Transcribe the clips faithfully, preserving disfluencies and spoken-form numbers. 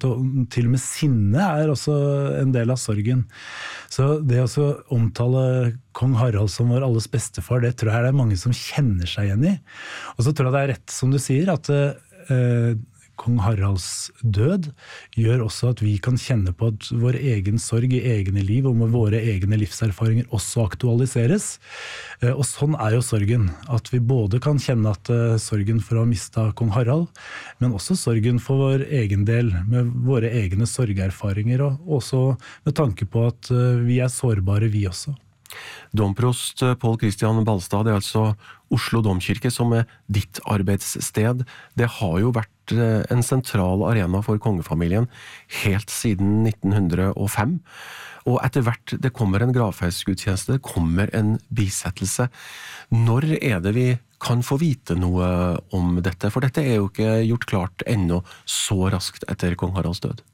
tristhet, og til og med sinne er også en del av sorgen. Så det å omtale kong Harald som vår alles bestefar, det tror jeg det er mange som kjenner seg igjen i. Og så tror jeg det er rett som du sier, at eh, kong Haralds død gjør også at vi kan kjenne på at vår egen sorg i egne liv og med våre egne livserfaringer også aktualiseres. Og sånn er jo sorgen, at vi både kan kjenne at uh, sorgen for å ha mistet kong Harald, men også sorgen for vår egen del, med våre egne sorgerfaringer, og også med tanke på at uh, vi er sårbare vi også. Domprost Pål Kristian Balstad, det er altså Oslo Domkirke som er ditt arbeidssted. Det har jo vært en sentral arena for kongefamilien helt siden nitten hundre og fem. Og etter hvert det kommer en gravferdsgudstjeneste, det kommer en bisettelse. Når er det vi kan få vite noe om dette? For dette er jo ikke gjort klart ennå så raskt etter kong Haralds død.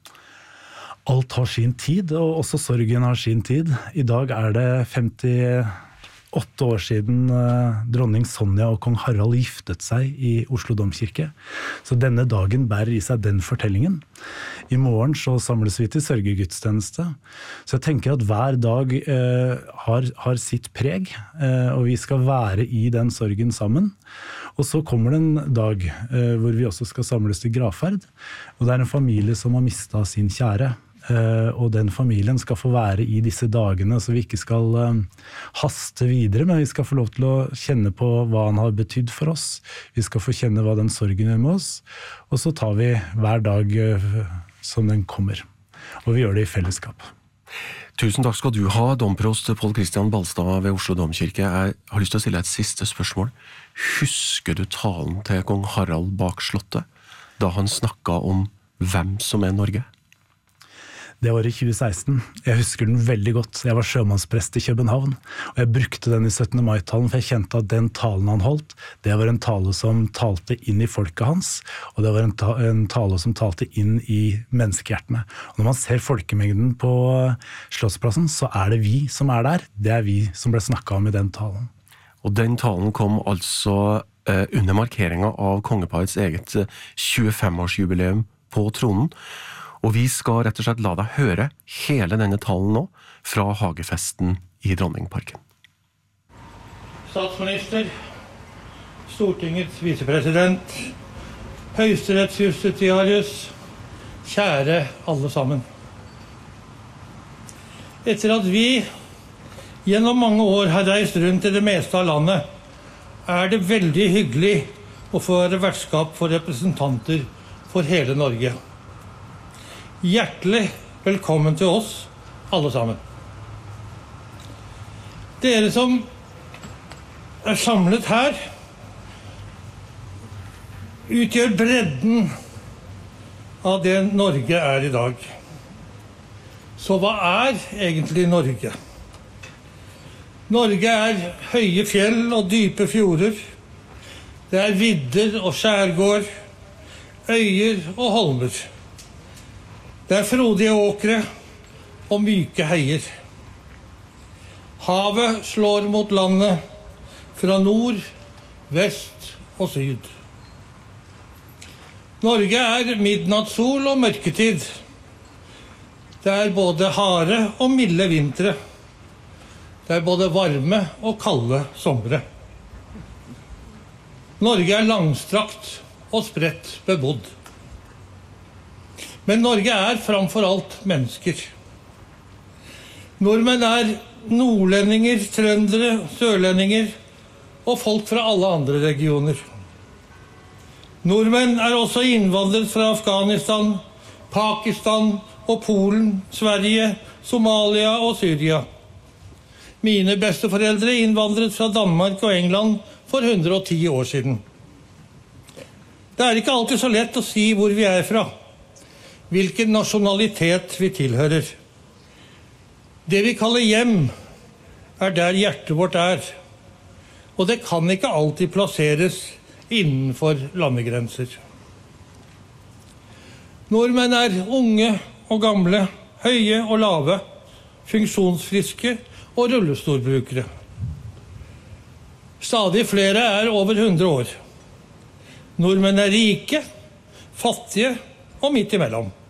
Alt har sin tid, og også sorgen har sin tid. I dag er det femtiåtte år siden dronning Sonja og kong Harald giftet seg i Oslo Domkirke. Så denne dagen bærer i seg den fortellingen. I morgen så samles vi til sørgegudstjeneste. Så jeg tenker at hver dag eh, har, har sitt preg, eh, og vi skal være i den sorgen sammen. Og så kommer det en dag eh, hvor vi også skal samles til gravferd, og det er en familie som har mistet sin kjære. Uh, og den familien skal få være i disse dagene, så vi ikke skal uh, haste videre, men vi skal få lov til å kjenne på hva han har betydd for oss. Vi skal få kjenne hva den sorgen gjør med oss, og så tar vi hver dag uh, som den kommer. Og vi gjør det i fellesskap. Tusen takk skal du ha, domprost Pål Kristian Balstad ved Oslo Domkirke. Jeg har lyst til å stille et siste spørsmål. Husker du talen til kong Harald bak slottet, da han snakket om hvem som er Norge? Det var i tjue seksten. Jeg husker den veldig godt. Jeg var sjømannsprest i København, og jeg brukte den i syttende mai-talen, for jeg kjente at den talen han holdt, det var en tale som talte inn i folket hans, og det var en, ta en tale som talte inn i menneskehjertene. Og når man ser folkemengden på Slottsplassen, så er det vi som er der. Det er vi som ble snakket om i den talen. Og den talen kom altså eh, under markeringen av kongeparets eget tjuefem-årsjubileum på tronen. Og vi skal rett og slett la deg høre hele denne talen nå fra hagefesten i Dronningparken. Statsminister, Stortingets visepresident, høyesterettsjustitiarius, kjære alle sammen. Etter at vi gjennom mange år har reist rundt i det meste av landet, er det veldig hyggelig å få være vertskap for representanter for hele Norge. Hjertelig velkommen til oss, alle sammen. Dere som er samlet her, utgjør bredden av det Norge er i dag. Så hva er egentlig Norge? Norge er høye fjell og dype fjorder. Det er vidder og skjærgård, øyer og holmer. Det er frodige åkre og myke heier. Havet slår mot landet fra nord, vest og syd. Norge er midnattssol og mørketid. Det er både harde og milde vintre. Det er både varme og kalde somre. Norge er langstrakt og spredt bebodd. Men Norge er framfor alt mennesker. Nordmenn er nordlendinger, trøndere, sørlendinger og folk fra alle andre regioner. Nordmenn er også innvandret fra Afghanistan, Pakistan og Polen, Sverige, Somalia og Syria. Mine besteforeldre innvandret fra Danmark og England for hundre og ti år siden. Det er ikke alltid så lett å si hvor vi er fra, hvilken nasjonalitet vi tilhører. Det vi kaller hjem er der hjertet vårt er, og det kan ikke alltid plasseres innenfor landegrenser. Nordmenn er unge og gamle, høye og lave, funksjonsfriske og rullestolbrukere. Stadig flere er over hundre år. Nordmenn er rike, fattige og midt imellom.